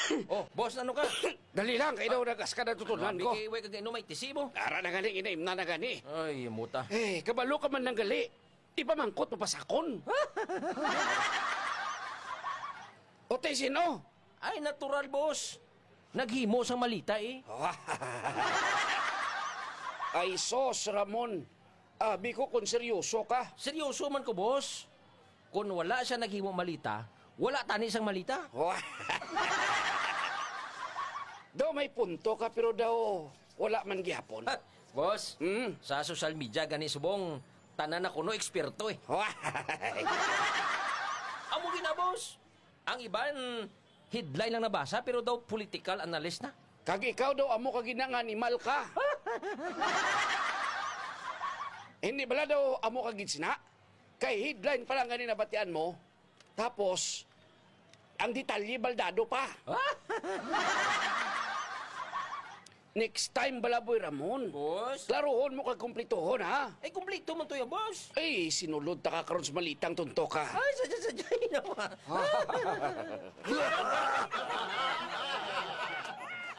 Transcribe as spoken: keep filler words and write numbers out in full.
Oh, boss, ano ka? Dali lang, kay daw nagas ka na tutunan ko. Biki, way ka gano may tisibo. Ara na gani, inaim na na gani. Ay, muta. Eh, kabalo ka man ng gali. Di pa mangkot mapasakon. O tay sino? Ay, natural, boss. Naghimo sang malita eh. Ay sos, Ramon. Abi ko kung seryoso ka. Seryoso man ko, boss. Kung wala siya naghimo malita, wala tani sang malita. Daw may punto ka pero daw wala man gihapon. Ha, boss, Hmm? sa social media gani subong tanan ako no eksperto eh. Amo gina, boss. Ang iban headline lang nabasa pero daw political analyst na. Kag ikaw daw amo kag ginang animal ka. Hindi bala daw amo kag gitsina. Kay headline pa lang gani nabatian mo. Tapos ang detalye baldado pa. Next time balaboy Ramon. Boss? Klarohon mo kag kumplituhon ha. Ay, kumplito man to ya, boss. Ay, sinulod ta ka karon sa malitang tunto ka. Ay, sadya-sadya naman.